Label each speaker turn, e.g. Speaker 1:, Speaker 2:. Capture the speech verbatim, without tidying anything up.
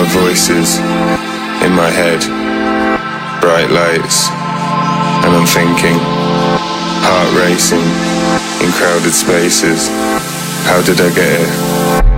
Speaker 1: loud voices in my head, bright lights, and I'm thinking, heart racing in crowded spaces. How did I get here?